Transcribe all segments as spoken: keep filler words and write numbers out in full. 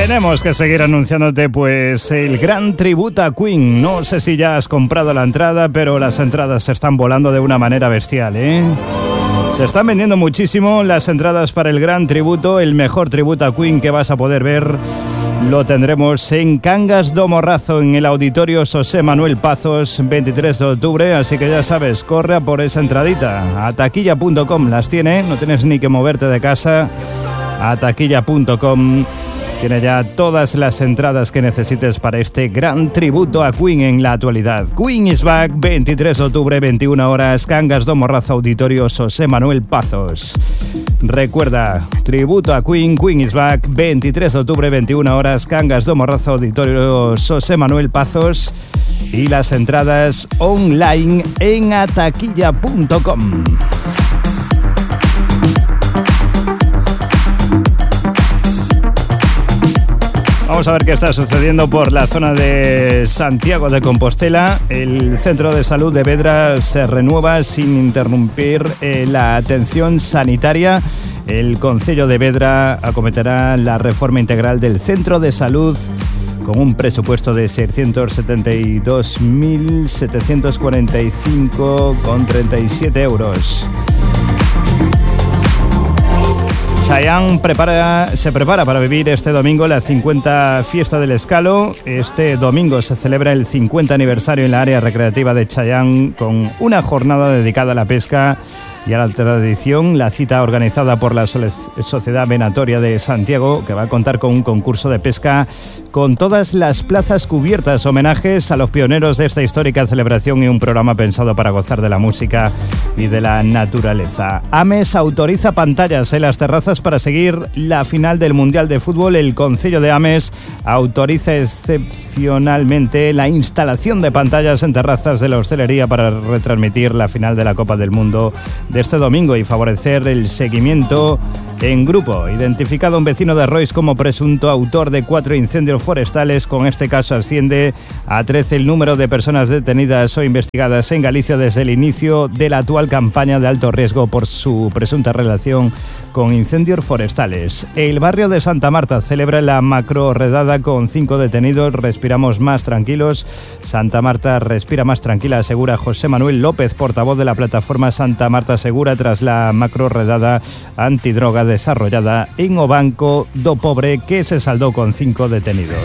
Tenemos que seguir anunciándote pues el gran tributo a Queen. No sé si ya has comprado la entrada, pero las entradas se están volando de una manera bestial, ¿eh? Se están vendiendo muchísimo las entradas para el gran tributo, el mejor tributo a Queen que vas a poder ver. Lo tendremos en Cangas do Morrazo, en el Auditorio José Manuel Pazos, veintitrés de octubre, así que ya sabes, corre a por esa entradita. A taquilla punto com las tiene, no tienes ni que moverte de casa. A taquilla punto com tiene ya todas las entradas que necesites para este gran tributo a Queen en la actualidad. Queen is back, veintitrés de octubre, veintiuna horas, Cangas do Morrazo, Auditorio José Manuel Pazos. Recuerda, tributo a Queen, Queen is back, veintitrés de octubre, veintiuna horas, Cangas do Morrazo, Auditorio José Manuel Pazos. Y las entradas online en a taquilla punto com. Vamos a ver qué está sucediendo por la zona de Santiago de Compostela. El centro de salud de Vedra se renueva sin interrumpir eh, la atención sanitaria. El Concello de Vedra acometerá la reforma integral del centro de salud con un presupuesto de seiscientos setenta y dos mil setecientos cuarenta y cinco coma treinta y siete euros. Chayanne prepara, se prepara para vivir este domingo la cincuenta Fiesta del Escalo. Este domingo se celebra el cincuenta aniversario en la área recreativa de Chayanne con una jornada dedicada a la pesca y a la tradición. La cita organizada por la Sociedad Venatoria de Santiago, que va a contar con un concurso de pesca con todas las plazas cubiertas, homenajes a los pioneros de esta histórica celebración y un programa pensado para gozar de la música y de la naturaleza. Ames autoriza pantallas en las terrazas para seguir la final del Mundial de Fútbol. El Concello de Ames autoriza excepcionalmente la instalación de pantallas en terrazas de la hostelería para retransmitir la final de la Copa del Mundo de este domingo y favorecer el seguimiento en grupo. Identificado un vecino de Rois como presunto autor de cuatro incendios forestales. Con este caso asciende a trece el número de personas detenidas o investigadas en Galicia desde el inicio de la actual campaña de alto riesgo por su presunta relación con incendios forestales. El barrio de Santa Marta celebra la macro redada con cinco detenidos. Respiramos más tranquilos. Santa Marta respira más tranquila, asegura José Manuel López, portavoz de la plataforma Santa Marta Segura, tras la macro redada antidroga desarrollada en Obanco do Pobre, que se saldó con cinco detenidos.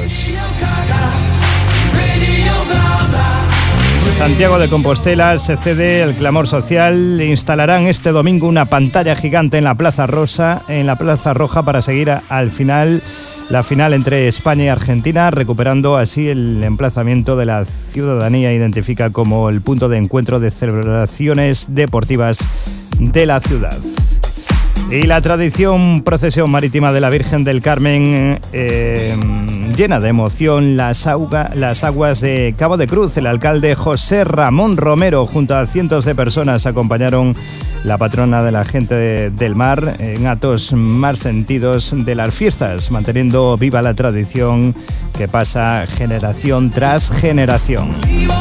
Santiago de Compostela se cede al clamor social. Instalarán este domingo una pantalla gigante en la Plaza Rosa, en la Plaza Roja, para seguir a, al final la final entre España y Argentina, recuperando así el emplazamiento de la ciudadanía. Identifica como el punto de encuentro de celebraciones deportivas de la ciudad. Y la tradición procesión marítima de la Virgen del Carmen eh, llena de emoción las, auga, las aguas de Cabo de Cruz. El alcalde José Ramón Romero, junto a cientos de personas, acompañaron la patrona de la gente de, del mar en actos más sentidos de las fiestas, manteniendo viva la tradición que pasa generación tras generación.